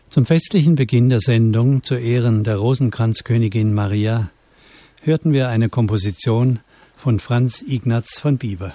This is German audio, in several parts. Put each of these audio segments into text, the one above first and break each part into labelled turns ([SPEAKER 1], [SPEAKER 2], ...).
[SPEAKER 1] Zum festlichen Beginn der Sendung zu Ehren der Rosenkranzkönigin Maria hörten wir eine Komposition von Franz Ignaz von Bieber.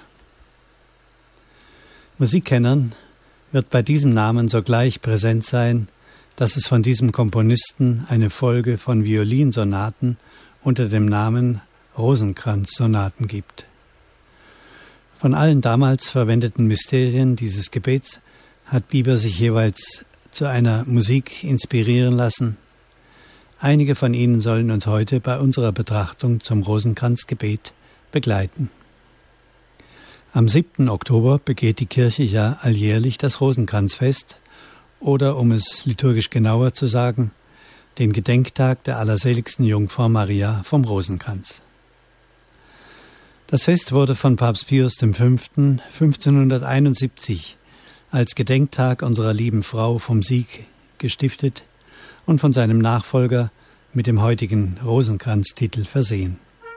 [SPEAKER 1] Musikkennern wird bei diesem Namen sogleich präsent sein, dass es von diesem Komponisten eine Folge von Violinsonaten unter dem Namen Rosenkranzsonaten gibt. Von allen damals verwendeten Mysterien dieses Gebets hat Bieber sich jeweils zu einer Musik inspirieren lassen. Einige von ihnen sollen uns heute bei unserer Betrachtung zum Rosenkranzgebet begleiten. Am 7. Oktober begeht die Kirche ja alljährlich das Rosenkranzfest oder, um es liturgisch genauer zu sagen, den Gedenktag der allerseligsten Jungfrau Maria vom Rosenkranz. Das Fest wurde von Papst Pius V. 1571 als Gedenktag unserer lieben Frau vom Sieg gestiftet und von seinem Nachfolger mit dem heutigen Rosenkranztitel versehen.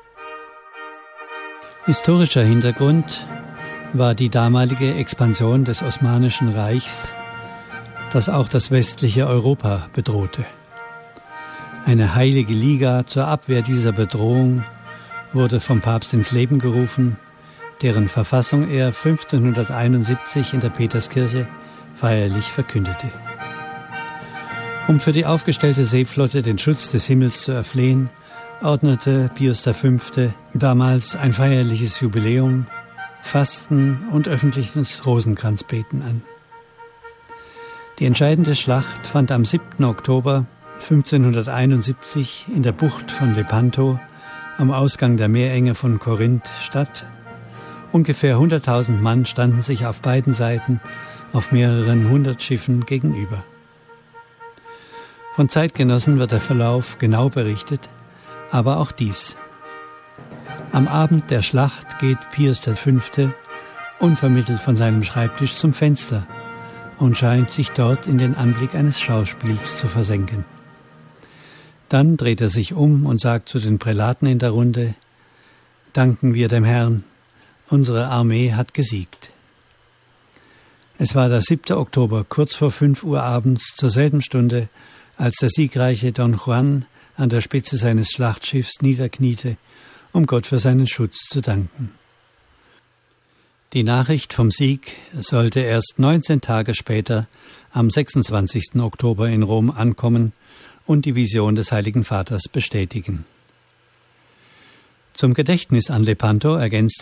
[SPEAKER 1] Historischer Hintergrund war die damalige Expansion des Osmanischen Reichs, das auch das westliche Europa bedrohte. Eine heilige Liga zur Abwehr dieser Bedrohung wurde vom Papst ins Leben gerufen, deren Verfassung er 1571 in der Peterskirche feierlich verkündete. Um für die aufgestellte Seeflotte den Schutz des Himmels zu erflehen, ordnete Pius V. damals ein feierliches Jubiläum, Fasten und öffentliches Rosenkranzbeten an. Die entscheidende Schlacht fand am 7. Oktober 1571 in der Bucht von Lepanto am Ausgang der Meerenge von Korinth statt. Ungefähr 100.000 Mann standen sich auf beiden Seiten auf mehreren hundert Schiffen gegenüber. Von Zeitgenossen wird der Verlauf genau berichtet, aber auch dies. Am Abend der Schlacht geht Pius V. unvermittelt von seinem Schreibtisch zum Fenster und scheint sich dort in den Anblick eines Schauspiels zu versenken. Dann dreht er sich um und sagt zu den Prälaten in der Runde: Danken wir dem Herrn, unsere Armee hat gesiegt. Es war der 7. Oktober, kurz vor 5 Uhr abends, zur selben Stunde, als der siegreiche Don Juan an der Spitze seines Schlachtschiffs niederkniete, um Gott für seinen Schutz zu danken. Die Nachricht vom Sieg sollte erst 19 Tage später, am 26. Oktober in Rom ankommen und die Vision des Heiligen Vaters bestätigen. Zum Gedächtnis an Lepanto ergänzte